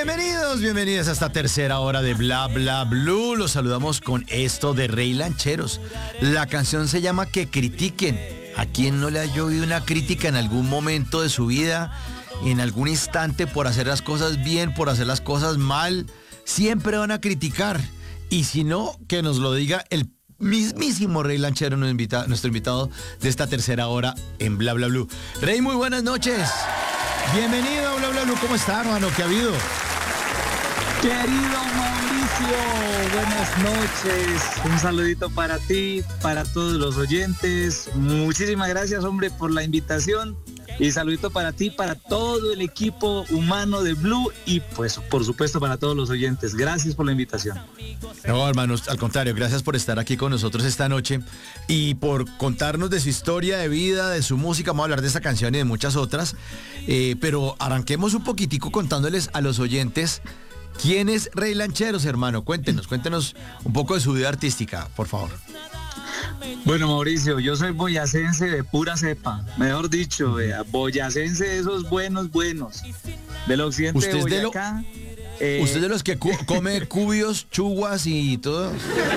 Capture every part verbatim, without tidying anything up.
Bienvenidos, bienvenidos a esta tercera hora de Bla Bla Blue. Los saludamos con esto de Rey Lancheros. La canción se llama Que Critiquen. ¿A quién no le ha llovido una crítica en algún momento de su vida? En algún instante por hacer las cosas bien, por hacer las cosas mal. Siempre van a criticar. Y si no, que nos lo diga el mismísimo Rey Lanchero, nuestro invitado, nuestro invitado de esta tercera hora en Bla Bla Blue. Rey, muy buenas noches. Bienvenido a Bla Bla Blue. ¿Cómo está, hermano? ¿Qué ha habido? Querido Mauricio, buenas noches. Un saludito para ti, para todos los oyentes. Muchísimas gracias, hombre, por la invitación. Y saludito para ti, para todo el equipo humano de Blue y pues por supuesto para todos los oyentes. Gracias por la invitación. No, hermanos, al contrario, gracias por estar aquí con nosotros esta noche y por contarnos de su historia de vida, de su música. Vamos a hablar de esta canción y de muchas otras. Eh, pero arranquemos un poquitico contándoles a los oyentes quién es Rey Lancheros, hermano. Cuéntenos, cuéntenos un poco de su vida artística, por favor. Bueno, Mauricio, yo soy boyacense de pura cepa, mejor dicho, vea, boyacense de esos buenos, buenos, del occidente ¿Usted de de Boyacá. Lo, eh, ¿Usted de los que cu come cubios, chuguas y todo?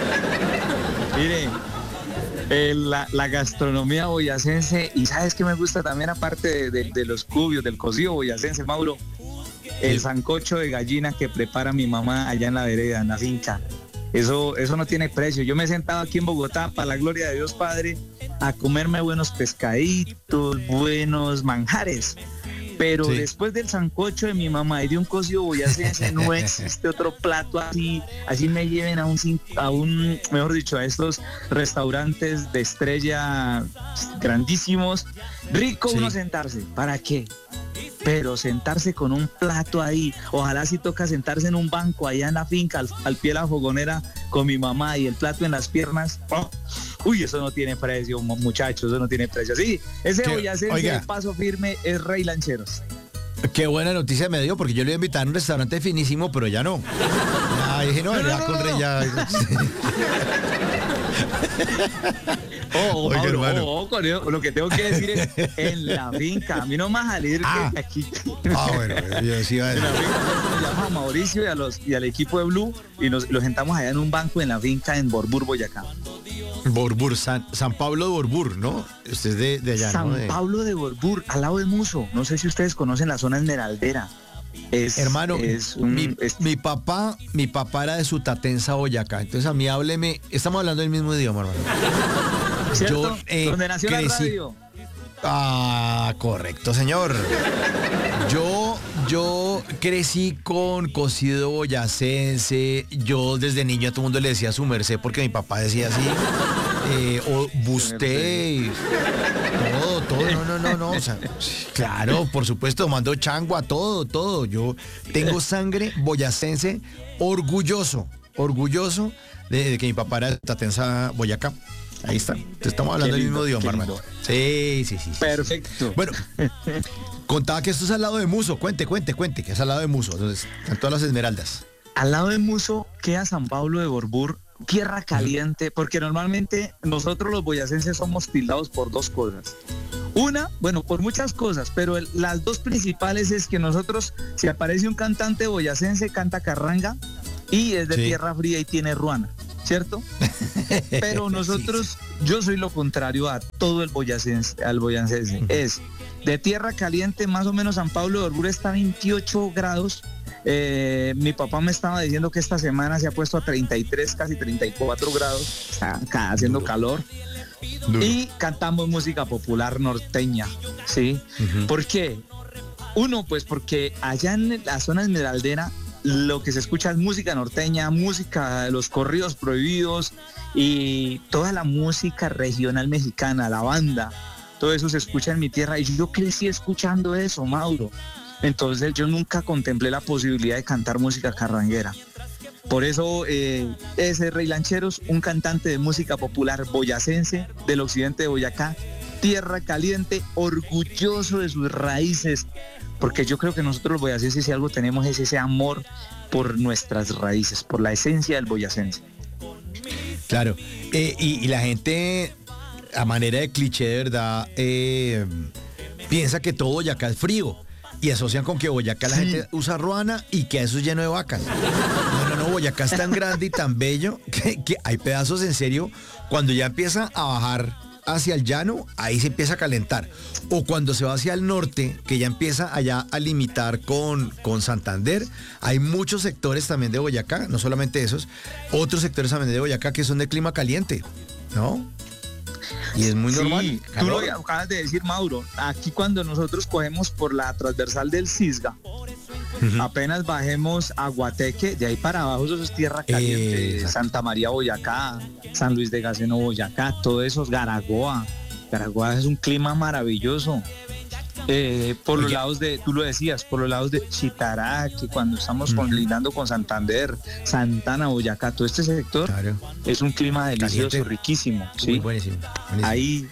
Mire, eh, la, la gastronomía boyacense, y ¿sabes qué me gusta también aparte de, de, de los cubios, del cocido boyacense, Mauro? El sancocho de gallina que prepara mi mamá allá en la vereda, en la finca. Eso, eso no tiene precio. Yo me he sentado aquí en Bogotá, para la gloria de Dios Padre, a comerme buenos pescaditos, buenos manjares. Pero sí, después del sancocho de mi mamá y de un cocido boyacense, no existe otro plato así. Así me lleven a un, a un, mejor dicho, a estos restaurantes de estrella grandísimos. Rico sí. Uno sentarse. ¿Para qué? Pero sentarse con un plato ahí, ojalá si toca sentarse en un banco allá en la finca, al, al pie de la fogonera con mi mamá y el plato en las piernas. Oh, uy, eso no tiene precio, muchachos, eso no tiene precio. Sí, ese boyacense de paso firme es Rey Lancheros. Qué buena noticia me dio, porque yo le iba a invitar a un restaurante finísimo, pero ya no. Ya dije, no, no, ya no, con no, Rey ya. Oh, Oiga, Mauro, hermano. Oh, oh, lo que tengo que decir es en la finca. A mí no más salir ah. que aquí. Ah, bueno, yo decía en la finca nos llamamos a Mauricio y, a los, y al equipo de Blue y nos los sentamos allá en un banco en la finca en Borbur, Boyacá. Borbur, San, San Pablo de Borbur, ¿no? Usted es de, de allá, San ¿no? De... Pablo de Borbur, al lado de Muso. No sé si ustedes conocen la zona esmeraldera. Es, Hermano, es un, mi, es... mi papá, mi papá era de Sutatensa, Boyacá. Entonces a mí hábleme, estamos hablando del mismo idioma, hermano. ¿Cierto? Yo, eh, ¿Donde nació crecí... la radio? Ah, correcto, señor. Yo, yo crecí con cocido boyacense. Yo desde niño a todo el mundo le decía su merced porque mi papá decía así. Eh, o busté. Todo, todo, no, no, no, no. O sea, claro, por supuesto, mando changua, todo, todo. Yo tengo sangre boyacense, orgulloso, orgulloso de, de que mi papá era de Tatensa, Boyacá. Ahí está. Te estamos hablando lindo, del mismo idioma, hermano. Sí, sí, sí. Perfecto. Bueno, contaba que esto es al lado de Muso. Cuente, cuente, cuente, que es al lado de Muso. Entonces, están todas las esmeraldas. Al lado de Muso queda San Pablo de Borbur, tierra caliente, porque normalmente nosotros los boyacenses somos tildados por dos cosas. Una, bueno, por muchas cosas, pero el, las dos principales es que nosotros, si aparece un cantante boyacense, canta carranga y es de sí. tierra fría y tiene ruana, ¿cierto? Pero nosotros, sí, sí. yo soy lo contrario a todo el boyacense, al boyacense. Uh-huh. Es de tierra caliente, más o menos San Pablo de Borbur está a veintiocho grados. Eh, mi papá me estaba diciendo que esta semana se ha puesto a treinta y tres, casi treinta y cuatro grados, está acá haciendo Duro. calor. Duro. Y cantamos música popular norteña, ¿sí? Uh-huh. ¿Por qué? Uno, pues porque allá en la zona esmeraldera lo que se escucha es música norteña, música de los corridos prohibidos y toda la música regional mexicana, la banda, todo eso se escucha en mi tierra y yo crecí escuchando eso, Mauro. Entonces yo nunca contemplé la posibilidad de cantar música carranguera. Por eso eh, ese Rey Lancheros, un cantante de música popular boyacense del occidente de Boyacá, tierra caliente, orgulloso de sus raíces, porque yo creo que nosotros los boyacenses si algo tenemos es ese amor por nuestras raíces, por la esencia del boyacense. Claro, eh, y, y la gente, a manera de cliché, de verdad, eh, piensa que todo Boyacá es frío. y asocian con que Boyacá la Sí. gente usa ruana y que eso es lleno de vacas. No, no, no, Boyacá es tan grande y tan bello que, que hay pedazos en serio, cuando ya empieza a bajar hacia el llano, ahí se empieza a calentar. O cuando se va hacia el norte, que ya empieza allá a limitar con, con Santander, hay muchos sectores también de Boyacá, no solamente esos, otros sectores también de Boyacá que son de clima caliente, ¿no? Y es muy Sí, normal. tú lo calor. acabas de decir, Mauro. Aquí cuando nosotros cogemos por la transversal del Cisga, Ujú. apenas bajemos a Guateque, de ahí para abajo eso es tierra caliente. Exacto. Santa María, Boyacá, San Luis de Gaceno, Boyacá, todo eso es Garagoa. Garagoa es un clima maravilloso. Eh, por los Oye. lados de, tú lo decías, por los lados de Chitará, que cuando estamos Ujú. colindando con Santander, Santana, Boyacá, todo este sector Claro. es un clima delicioso, Caliente. riquísimo. Muy ¿sí? buenísimo. buenísimo. Ahí,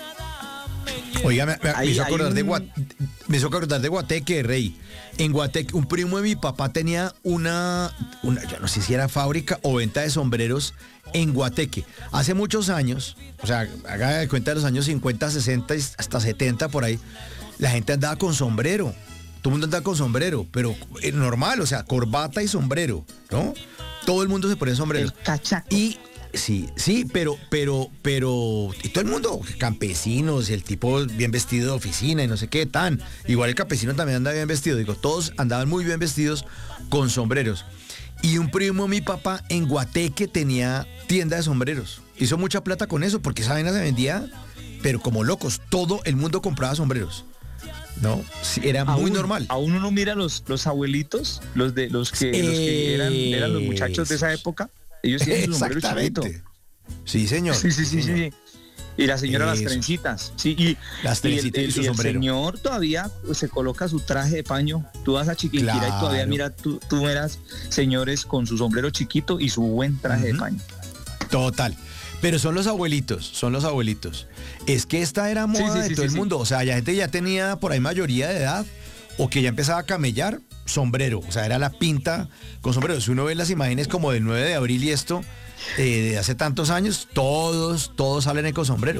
Oiga, me, me- me Ahí hizo hay acordar de un- Gua- me hizo acordar de Guateque, Rey. En Guateque, un primo de mi papá tenía una, una, yo no sé si era fábrica o venta de sombreros en Guateque. Hace muchos años, o sea, haga de cuenta de los años cincuenta, sesenta y hasta setenta por ahí, la gente andaba con sombrero. Todo el mundo andaba con sombrero, pero eh, normal, o sea, corbata y sombrero, ¿no? Todo el mundo se ponía sombrero. el cachaco. Y sí, sí, pero, pero, pero, y todo el mundo, campesinos, el tipo bien vestido de oficina y no sé qué, tan. Igual el campesino también anda bien vestido, digo, todos andaban muy bien vestidos con sombreros. Y un primo de mi papá en Guateque tenía tienda de sombreros. Hizo mucha plata con eso, porque esa vaina se vendía, pero como locos, todo el mundo compraba sombreros. ¿No? Sí, era muy Aún- normal. Aún uno mira los, los abuelitos, los de los que, los que eran, eran los muchachos de esa época. Ellos tienen su sombrero chiquito. Exactamente. Sí, señor. Sí, sí, sí, sí, señor. sí. Y la señora las Eso. trencitas. Sí, y, Las y el, trencitas y el- su y el sombrero. señor todavía pues, se coloca su traje de paño. Tú vas a Chiquinquirá y todavía Claro. mira, tú, tú verás señores con su sombrero chiquito y su buen traje de Ujú. paño. Total. Pero son los abuelitos, son los abuelitos. Es que esta era moda Sí, sí, de sí, todo sí, el sí. mundo. O sea, ya gente ya tenía por ahí mayoría de edad o que ya empezaba a camellar, sombrero. O sea, era la pinta con sombrero. Si uno ve las imágenes como del nueve de abril y esto, eh, de hace tantos años, todos, todos salen con sombrero.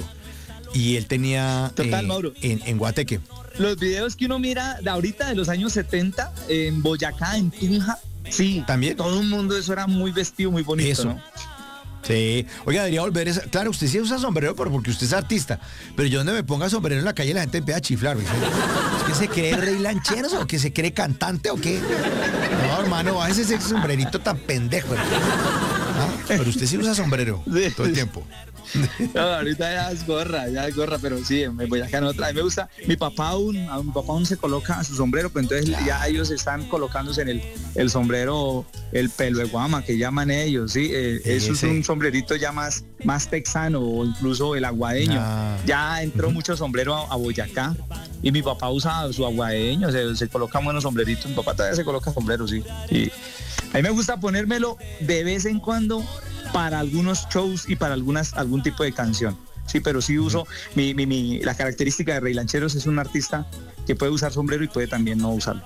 Y él tenía Total, eh, Mauro. en, en Guateque. Los videos que uno mira de ahorita de los años setenta en Boyacá, en Tunja, sí, ¿También? todo el mundo eso era muy vestido, muy bonito, Eso. ¿no? Sí, oiga, debería volver esa. Claro, usted sí usa sombrero pero porque usted es artista. Pero yo donde me ponga sombrero en la calle la gente empieza a chiflar. ¿Viste? ¿Es que se cree rey lancheros o que se cree cantante o qué? No, hermano, bájese ese sombrerito tan pendejo. hermano. ¿Ah? Pero usted sí usa sombrero Sí. todo el tiempo. No, ahorita ya es gorra, ya es gorra, pero sí, en Boyacá no otra. A mí me gusta, mi papá aún, a mi papá aún se coloca su sombrero, pero entonces ya ellos están colocándose en el, el sombrero, el pelo de guama que llaman ellos, sí, eh, eso es Ese. un sombrerito ya más, más texano o incluso el aguadeño. Ah. Ya entró mucho sombrero a, a Boyacá y mi papá usa su aguadeño, se, se coloca buenos sombreritos, mi papá todavía se coloca sombrero, sí. Y a mí me gusta ponérmelo de vez en cuando para algunos shows y para algunas algún tipo de canción. Sí, pero sí uso, mi, mi, mi- la característica de Rey Lancheros es un artista que puede usar sombrero y puede también no usarlo.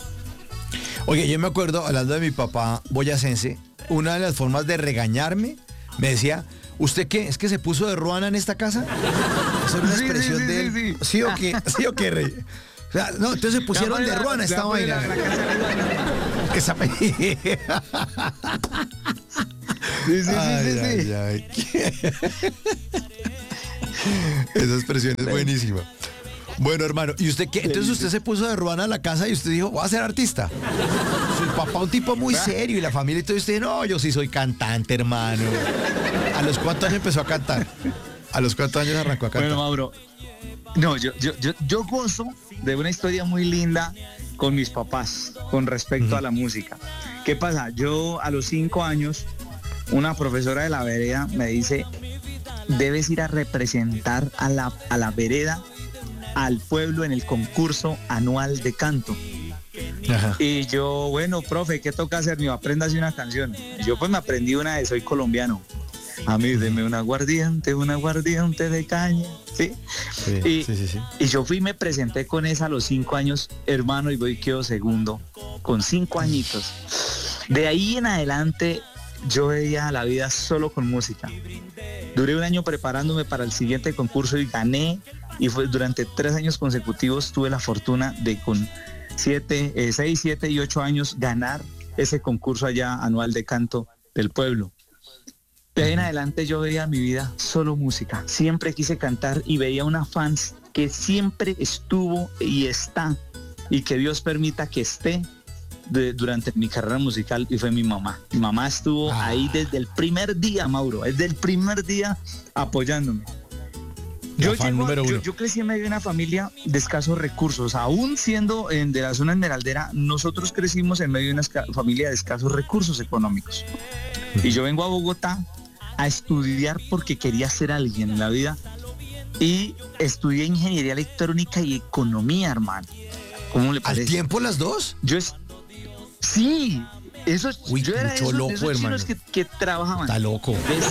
Oye, yo me acuerdo, hablando de mi papá boyacense, una de las formas de regañarme, me decía, ¿usted qué? ¿Es que se puso de ruana en esta casa? Esa era una Sí, expresión sí, sí, de él. sí, sí. ¿Sí o qué? ¿Sí o qué, Rey? O sea, no, entonces se pusieron de ruana esta vaina. Esa- Sí, sí, sí, Ay, sí, sí. ay, ay. Esa expresión es buenísima. Bueno, hermano, ¿y usted qué? Entonces usted se puso de ruana a la casa y usted dijo, voy a ser artista. Su papá un tipo muy serio y la familia y todo, y usted, no, yo sí soy cantante, hermano. ¿A los cuántos años empezó a cantar? ¿A los cuántos años arrancó a cantar? Bueno, Mauro, no, yo, yo, yo, yo gozo de una historia muy linda con mis papás con respecto Ujú. a la música. ¿Qué pasa? Yo a los cinco años, una profesora de la vereda me dice, debes ir a representar a la, a la vereda, al pueblo en el concurso anual de canto. Ajá. Y yo, bueno, profe, ¿qué toca hacer? Me aprendas una canción. Y yo pues me aprendí una de Soy Colombiano. A mí deme un aguardiente, un aguardiente de caña. ¿Sí? Sí, Y- sí, sí, sí. Y yo fui y me presenté con esa a los cinco años, hermano, y voy y quedo segundo, con cinco añitos. De ahí en adelante yo veía la vida solo con música. Duré un año preparándome para el siguiente concurso y gané. Y fue durante tres años consecutivos tuve la fortuna de con siete, eh, seis, siete y ocho años ganar ese concurso allá anual de canto del pueblo. De ahí en adelante yo veía mi vida solo música. Siempre quise cantar y veía una fans que siempre estuvo y está, y que Dios permita que esté de, durante mi carrera musical, y fue mi mamá. Mi mamá estuvo ah. ahí desde el primer día, Mauro, desde el primer día apoyándome. Yo, llego, yo, yo crecí en medio de una familia de escasos recursos, aún siendo en, de la zona esmeraldera, nosotros crecimos en medio de una esca- familia de escasos recursos económicos. Uh-huh. Y yo vengo a Bogotá a estudiar porque quería ser alguien en la vida, y estudié ingeniería electrónica y economía, hermano. ¿Cómo le parece? ¿Al tiempo las dos? Yo es... Sí, eso, Uy, yo era esos, loco, de esos chinos que, que trabajaban. Está loco. De,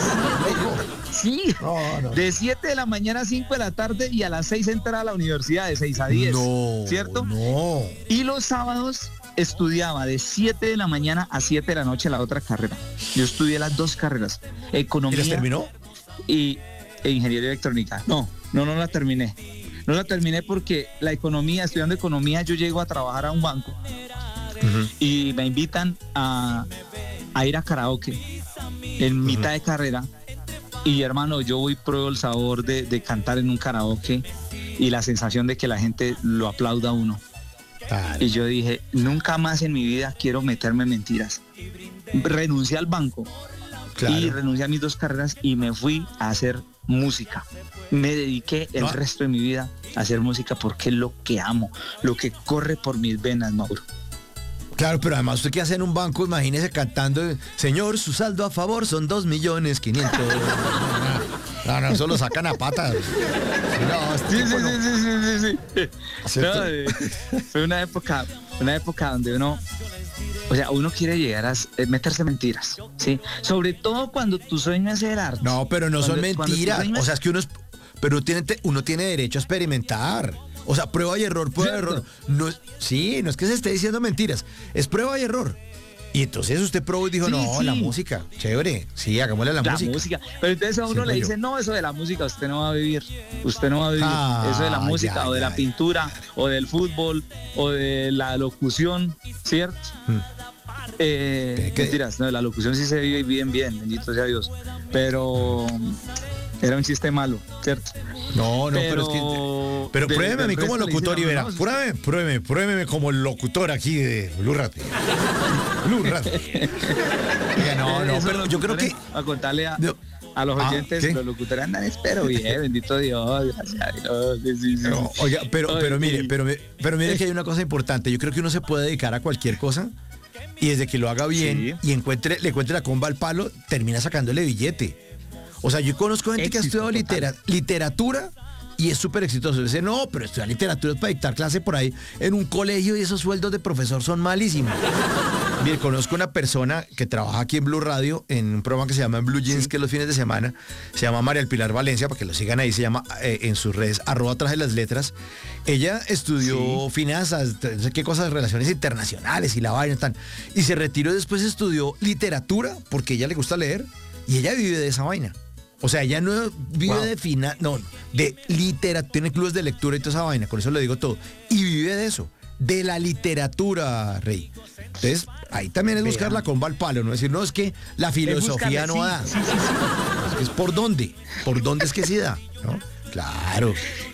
sí, no, no. De siete de la mañana a cinco de la tarde, y a las seis entraba a la universidad, de seis a diez. No, ¿cierto? No. Y los sábados estudiaba de siete de la mañana a siete de la noche la otra carrera. Yo estudié las dos carreras, economía. ¿Y las terminó? Y e ingeniería electrónica. No, no, no la terminé. No la terminé porque la economía, estudiando economía, yo llego a trabajar a un banco. Uh-huh. Y me invitan a, a ir a karaoke en uh-huh. mitad de carrera, y hermano, yo voy, pruebo el sabor de, de cantar en un karaoke y la sensación de que la gente lo aplauda a uno. Claro. Y yo dije, nunca más en mi vida quiero meterme en mentiras. Renuncié al banco, claro. y renuncié a mis dos carreras y me fui a hacer música. Me dediqué el no. resto de mi vida a hacer música porque es lo que amo, lo que corre por mis venas, Mauro. Claro, pero además usted que hace en un banco, imagínese cantando, señor, su saldo a favor son dos millones quinientos. No, no, eso lo sacan a patas. No, sí, sí, no. sí, sí, sí, sí. No, eh, fue una época, una época donde uno, o sea, uno quiere llegar a meterse mentiras, ¿sí? Sobre todo cuando tu sueño es el arte. No, pero no cuando, son mentiras. O sea, es que uno es, pero tiene, uno tiene derecho a experimentar. O sea, prueba y error, prueba y error. No es, sí, no es que se esté diciendo mentiras, es prueba y error. Y entonces usted probó y dijo, sí, no, sí. la música, chévere, sí, hagámosle la, la música. música. Pero entonces a uno sí, le dice, no, eso de la música usted no va a vivir, usted no va a vivir. Ah, eso de la música, ya, o de ya, la pintura, ya. o del fútbol, o de la locución, ¿cierto? Hmm. Eh, mentiras, no, de la locución sí se vive bien, bien, bendito sea Dios. Pero era un chiste malo, ¿cierto? No, no, pero, pero es que... Pero de, pruébeme a mí como locutor y verá. Pruébeme, pruébeme, pruébeme como locutor aquí de Blue Radio. Blue Radio. Oiga, no, no, pero yo creo que... A contarle a, no. a los oyentes, ah, los locutores andan, espero bien, bendito Dios, gracias a Dios. Sí, sí, sí. No, oiga, pero, pero mire, pero, pero mire que hay una cosa importante. Yo creo que uno se puede dedicar a cualquier cosa, y desde que lo haga bien, sí. y encuentre, le encuentre la comba al palo, termina sacándole billete. O sea, yo conozco gente Éxito, que ha estudiado litera, literatura y es súper exitoso. Dice, no, pero estudiar literatura es para dictar clase por ahí en un colegio, y esos sueldos de profesor son malísimos. Bien, conozco una persona que trabaja aquí en Blue Radio, en un programa que se llama Blue Jeans, sí. que es los fines de semana. Se llama María El Pilar Valencia, para que lo sigan ahí. Se llama eh, en sus redes, arroba traje las letras. Ella estudió sí. finanzas, no sé qué cosas, relaciones internacionales y la vaina tan. Y se retiró, después estudió literatura, porque a ella le gusta leer, y ella vive de esa vaina. O sea, ella no vive wow. de fina, no, de literatura, tiene clubes de lectura y toda esa vaina, con eso le digo todo. Y vive de eso, de la literatura, Rey. Entonces, ahí también es buscar la comba al palo, no decir, no, es que la filosofía no da. Sí, sí, sí. Es que es por dónde, por dónde es que sí da, ¿no? Claro.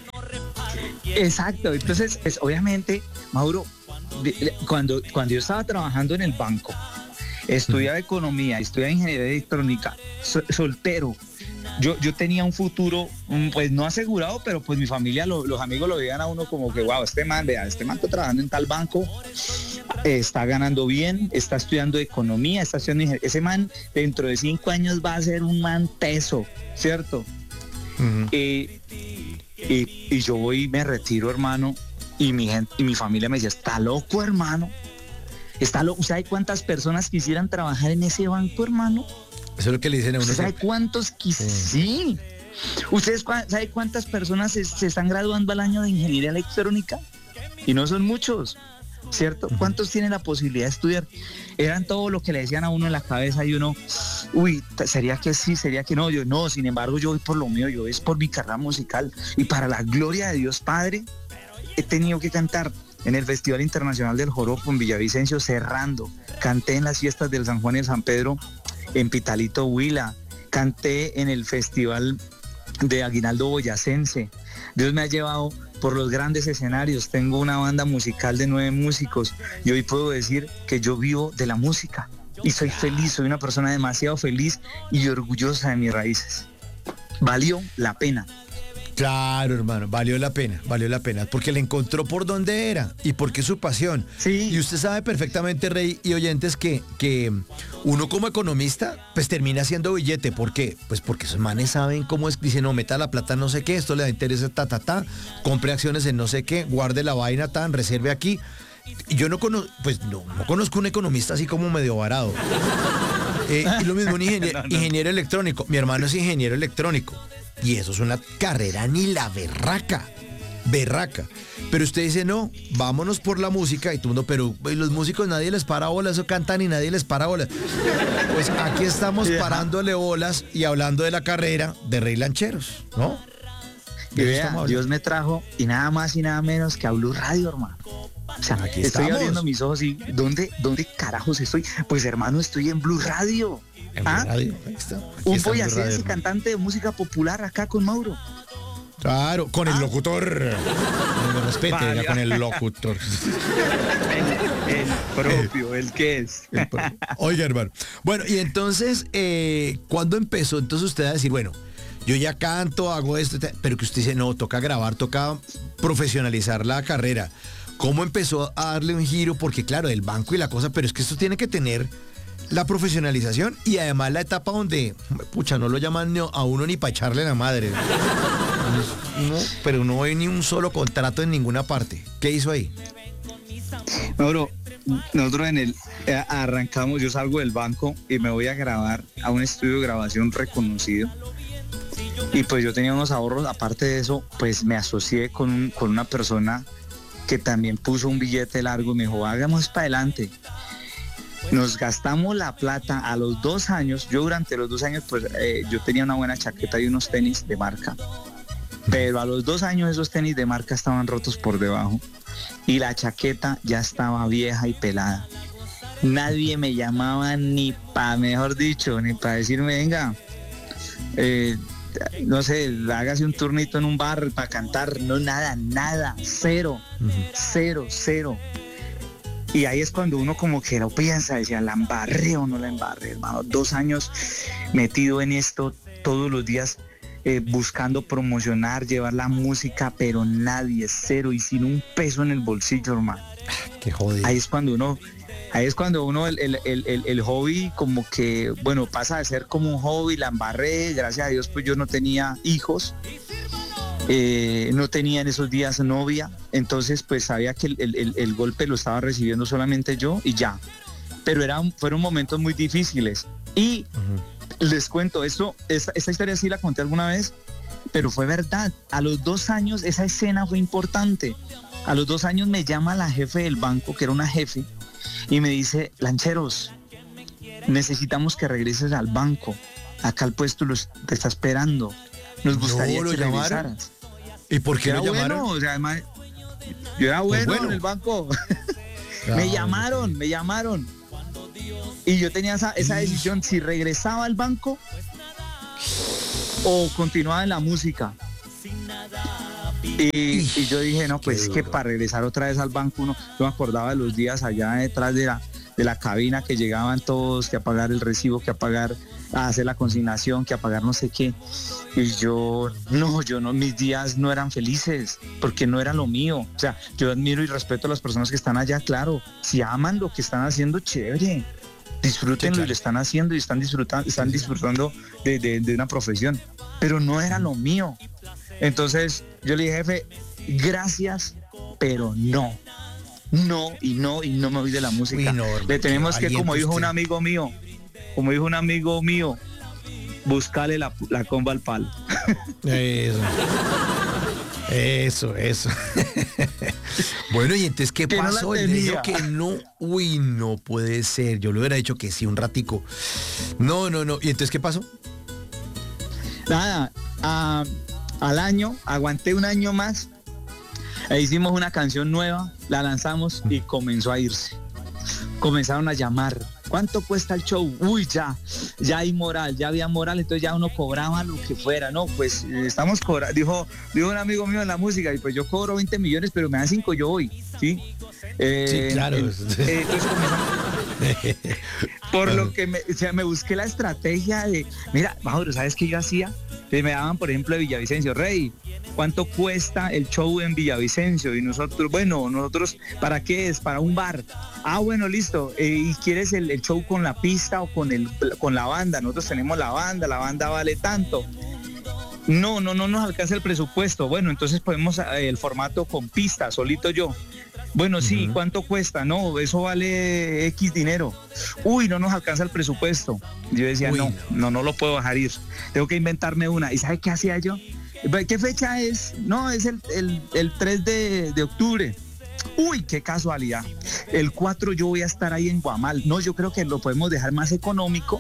Exacto, entonces, pues, obviamente, Mauro, cuando, cuando yo estaba trabajando en el banco, estudiaba economía, estudiaba ingeniería electrónica, so, soltero. Yo, yo tenía un futuro, pues no asegurado, pero pues mi familia, lo, los amigos lo veían a uno como que, wow, este man, vea, este man está trabajando en tal banco, eh, está ganando bien, está estudiando economía, está estudiando ingeniería. Ese man dentro de cinco años va a ser un man teso, ¿cierto? Uh-huh. eh, y, y yo voy y me retiro, hermano, y mi gente, y mi familia me decía, está loco, hermano. Está loco. ¿Sabe cuántas personas quisieran trabajar en ese banco, hermano? Eso es lo que le dicen a uno. ¿Sabe cuántos quisieran? Sí. ¿Ustedes saben cuántas personas se, se están graduando al año de ingeniería electrónica? Y no son muchos, ¿cierto? Uh-huh. ¿Cuántos tienen la posibilidad de estudiar? Eran todo lo que le decían a uno en la cabeza, y uno, uy, sería que sí, sería que no. Yo no, sin embargo, yo voy por lo mío, yo voy por mi carrera musical. Y para la gloria de Dios Padre, he tenido que cantar en el Festival Internacional del Joropo en Villavicencio, cerrando. Canté en las fiestas del San Juan y el San Pedro en Pitalito, Huila. Canté en el Festival de Aguinaldo Boyacense. Dios me ha llevado por los grandes escenarios. Tengo una banda musical de nueve músicos y hoy puedo decir que yo vivo de la música y soy feliz, soy una persona demasiado feliz y orgullosa de mis raíces. Valió la pena. Claro, hermano, valió la pena, valió la pena, porque le encontró por dónde era y porque es su pasión. Sí. Y usted sabe perfectamente, Rey y oyentes, que, que uno como economista, pues termina haciendo billete. ¿Por qué? Pues porque esos manes saben cómo es, dicen, no, meta la plata en no sé qué, esto le da interés, ta, ta, ta, compre acciones en no sé qué, guarde la vaina tan, reserve aquí. Y yo no conozco, pues no, no conozco un economista así como medio varado. Eh, y lo mismo un ingeniero, no, no. ingeniero electrónico. Mi hermano es ingeniero electrónico. Y eso es una carrera ni la berraca, berraca. Pero usted dice, no, vámonos por la música. Y todo el mundo, pero pues, los músicos nadie les para bolas, eso cantan y nadie les para bolas. Pues aquí estamos parándole bolas y hablando de la carrera de Rey Lancheros, ¿no? Y vea, Dios me trajo y nada más y nada menos que a Blue Radio, hermano. O sea, aquí estoy estamos. abriendo mis ojos y ¿dónde, dónde carajos estoy? Pues hermano, estoy en Blue Radio. En ¿Ah? Blue Radio, ahí está. Aquí un boyacense cantante de música popular acá con Mauro. Claro, con ¿Ah? el locutor. Me respete, vale. Con el locutor. El, el propio, el que es. El Oiga, hermano. Bueno, y entonces, eh, ¿cuándo empezó entonces usted a decir, bueno, yo ya canto, hago esto, pero que usted dice, no, toca grabar, toca profesionalizar la carrera? ¿Cómo empezó a darle un giro? Porque claro, el banco y la cosa, pero es que esto tiene que tener la profesionalización y además la etapa donde, pucha, no lo llaman a uno ni para echarle la madre. No, pero no hay ni un solo contrato en ninguna parte. ¿Qué hizo ahí? Mauro, nosotros en el eh, arrancamos, yo salgo del banco y me voy a grabar a un estudio de grabación reconocido. Y pues yo tenía unos ahorros, aparte de eso, pues me asocié con, un, con una persona que también puso un billete largo y me dijo, hagamos para adelante. Nos gastamos la plata a los dos años. Yo durante los dos años, pues eh, yo tenía una buena chaqueta y unos tenis de marca. Pero a los dos años esos tenis de marca estaban rotos por debajo y la chaqueta ya estaba vieja y pelada. Nadie me llamaba ni para, mejor dicho, ni para decirme, venga, eh, no sé, hágase un turnito en un bar para cantar. No, nada, nada, cero, uh-huh. cero, cero. Y ahí es cuando uno como que lo piensa, decía, ¿la embarré o no la embarré, hermano? Dos años metido en esto, todos los días eh, buscando promocionar, llevar la música, pero nadie, cero y sin un peso en el bolsillo, hermano. Qué jodido. Ahí es cuando uno, ahí es cuando uno, el, el, el, el, el hobby como que, bueno, pasa de ser como un hobby, la embarré, gracias a Dios pues yo no tenía hijos. Eh, no tenía en esos días novia, entonces pues sabía que el, el, el golpe lo estaba recibiendo solamente yo y ya, pero eran, fueron momentos muy difíciles y uh-huh. les cuento, esto, esta, esta historia sí la conté alguna vez, pero fue verdad. A los dos años esa escena fue importante. A los dos años me llama la jefe del banco, que era una jefe, y me dice, Lancheros, necesitamos que regreses al banco, acá el puesto los, te está esperando, nos gustaría no, que regresaras. ¿Y por qué era lo llamaron? Bueno, o sea, además, yo era bueno, pues bueno en el banco. Claro. Me llamaron, me llamaron. Y yo tenía esa, esa decisión, si regresaba al banco o continuaba en la música. Y, y yo dije, no, pues es que para regresar otra vez al banco, uno, yo me acordaba de los días allá detrás de la, de la cabina que llegaban todos, que a pagar el recibo, que a pagar, a hacer la consignación, que a pagar no sé qué. Y yo, no, yo no, mis días no eran felices, porque no era lo mío. O sea, yo admiro y respeto a las personas que están allá, claro. Si aman lo que están haciendo, chévere. Disfrútenlo, sí, claro. Y lo están haciendo y están disfrutando, están disfrutando de, de, de una profesión. Pero no era lo mío. Entonces, yo le dije, jefe, gracias, pero no. No, y no, y no me voy de la música. Uy, no, le tenemos que, como dijo usted. un amigo mío, como dijo un amigo mío, buscarle la, la comba al palo. Eso. Eso, eso. Bueno, y entonces, ¿qué que pasó? No Él dijo que no. Uy, no puede ser. Yo le hubiera dicho que sí, un ratico. No, no, no. ¿Y entonces qué pasó? Nada, uh, al año, aguanté un año más. E hicimos una canción nueva, la lanzamos y comenzó a irse. Comenzaron a llamar. ¿Cuánto cuesta el show? Uy, ya, ya hay moral, ya había moral, entonces ya uno cobraba lo que fuera. No, pues eh, estamos cobrando, dijo, dijo un amigo mío en la música, y pues yo cobro veinte millones, pero me dan cinco, yo voy, ¿sí? Eh, Sí, claro. eh, eh, entonces comenzamos, por lo que me, o sea, me busqué la estrategia de, mira, Mauro, ¿sabes qué yo hacía? Que me daban, por ejemplo, de Villavicencio, Rey, ¿cuánto cuesta el show en Villavicencio? Y nosotros, bueno, nosotros, ¿para qué es? Para un bar. Ah, bueno, listo. Eh, ¿Y quieres el, el show con la pista o con, el, con la banda? Nosotros tenemos la banda, la banda vale tanto. No, no, no nos alcanza el presupuesto. Bueno, entonces podemos eh, el formato con pista, solito yo. Bueno, sí, uh-huh. ¿Cuánto cuesta? No, eso vale X dinero. Uy, no nos alcanza el presupuesto. Yo decía, Uy, no, no, no lo puedo bajar ir. Tengo que inventarme una. ¿Y sabe qué hacía yo? ¿Qué fecha es? No, es el, el, el tres de, de octubre. Uy, qué casualidad. El cuatro yo voy a estar ahí en Guamal. No, yo creo que lo podemos dejar más económico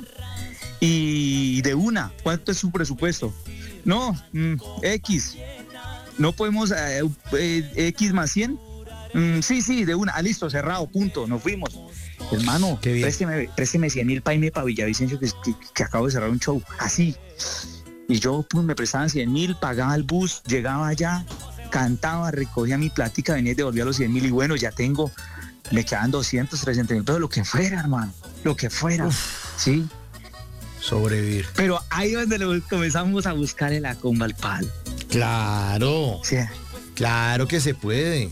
y de una. ¿Cuánto es su presupuesto? No, mm, X. No podemos, eh, eh, X más cien. Mm, sí, sí, de una. Ah, listo, cerrado, punto. Nos fuimos. Hermano, présteme, présteme cien mil para irme para Villavicencio, que, que, que acabo de cerrar un show. Así. Y yo pues, me prestaban cien mil, pagaba el bus, llegaba allá, cantaba, recogía mi plática, venía y devolvía los cien mil. Y bueno, ya tengo, me quedan doscientos, trescientos mil, pero lo que fuera, hermano, lo que fuera. Uf, ¿sí? Sobrevivir. Pero ahí es donde lo comenzamos a buscarle la comba al palo. Claro. Sí. Claro que se puede.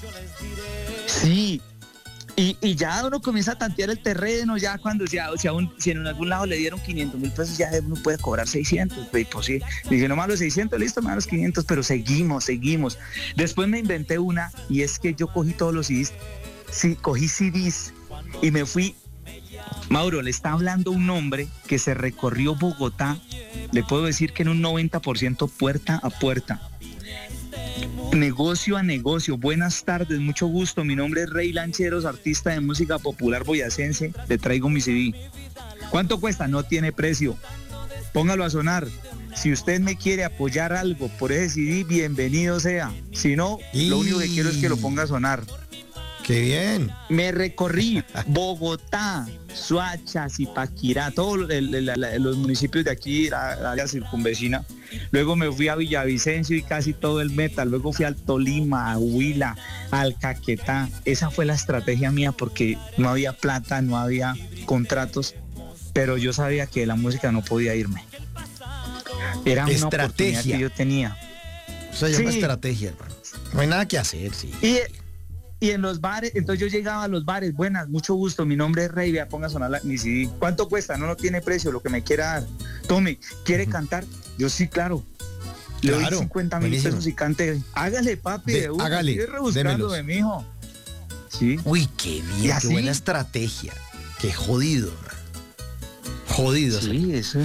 Sí. Y, y ya uno comienza a tantear el terreno, ya cuando si, a, si, a un, si en algún lado le dieron quinientos mil pesos, ya uno puede cobrar seiscientos, pues, pues sí, dije nomás los seiscientos, listo, más los quinientos, pero seguimos, seguimos. Después me inventé una, y es que yo cogí todos los C Ds, sí, cogí C Ds y me fui. Mauro, le está hablando un hombre que se recorrió Bogotá, le puedo decir que en un noventa por ciento puerta a puerta. Negocio a negocio. Buenas tardes, mucho gusto. Mi nombre es Rey Lancheros, artista de música popular boyacense. Le traigo mi C D. ¿Cuánto cuesta? No tiene precio. Póngalo a sonar. Si usted me quiere apoyar algo por ese C D, bienvenido sea. Si no, y... lo único que quiero es que lo ponga a sonar. ¡Qué bien! Me recorrí Bogotá, Soacha, Zipaquirá, todos los municipios de aquí, la, la área circunvecina. Luego me fui a Villavicencio y casi todo el meta. Luego fui al Tolima, a Huila, al Caquetá. Esa fue la estrategia mía porque no había plata, no había contratos, pero yo sabía que la música no podía irme. Era una estrategia oportunidad que yo tenía. O sea, llama sí. estrategia, hermano. No hay nada que hacer, sí. Y, Y en los bares, entonces yo llegaba a los bares, buenas, mucho gusto, mi nombre es Rey, vea, ponga a sonar la, mi C D. ¿Cuánto cuesta? No, no tiene precio, lo que me quiera dar. Tome, ¿quiere uh-huh. cantar? Yo sí, claro. Le claro, doy cincuenta mil pesos y cante. Hágale, papi, de, de una. Hágale, estoy rebuscando de mi hijo. Sí. Uy, qué bien, qué buena estrategia. Qué jodido, man. Jodido. Sí, ¿sabes? Eso.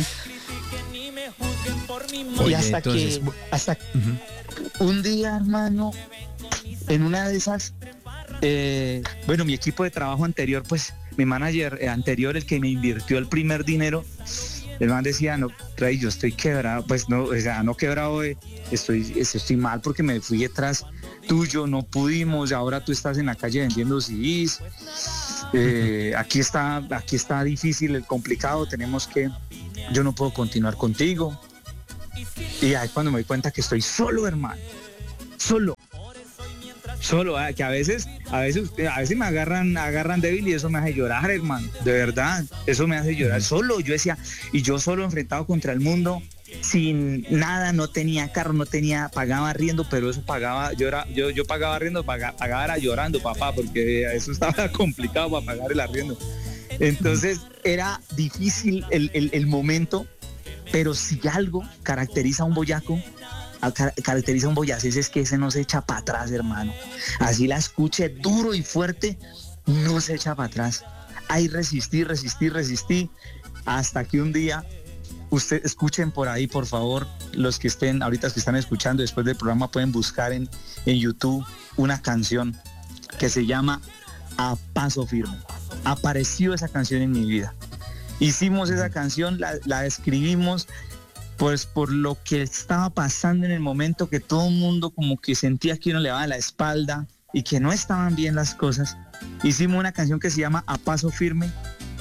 Oye, y hasta entonces, que, hasta uh-huh. un día, hermano, en una de esas, eh, bueno, mi equipo de trabajo anterior, pues mi manager eh, anterior, el que me invirtió el primer dinero, el man decía, no, Rey, yo estoy quebrado, pues no, o sea, no quebrado, eh, estoy, estoy mal porque me fui detrás tuyo, no pudimos, ahora tú estás en la calle vendiendo C Ds, eh, aquí está, aquí está difícil, el complicado, tenemos que, yo no puedo continuar contigo. Y ahí cuando me doy cuenta que estoy solo, hermano, solo. Solo, ¿eh? que a veces, a veces, a veces me agarran, agarran débil y eso me hace llorar, hermano, de verdad, eso me hace llorar solo. Yo decía, y yo solo enfrentado contra el mundo, sin nada, no tenía carro, no tenía, pagaba arriendo, pero eso pagaba, yo era, yo, yo pagaba arriendo, pagaba, pagaba era llorando, papá, porque eso estaba complicado para pagar el arriendo. Entonces era difícil el, el, el momento, pero si algo caracteriza a un boyaco, caracteriza a un boyacense es que ese no se echa para atrás, hermano. Así la escuche duro y fuerte, no se echa para atrás. Hay resistir, resistir, resistir, hasta que un día, ustedes escuchen por ahí, por favor, los que estén, ahorita que están escuchando después del programa, pueden buscar en, en YouTube una canción que se llama A Paso Firme. Apareció esa canción en mi vida. Hicimos esa canción, la, la escribimos, pues por lo que estaba pasando en el momento, que todo el mundo como que sentía que uno le daba la espalda y que no estaban bien las cosas, hicimos una canción que se llama A Paso Firme.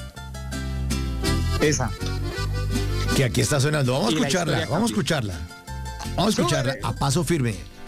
Esa. Que aquí está sonando. Vamos a Y la escucharla, historia vamos a cambió. escucharla. Vamos a escucharla a paso firme.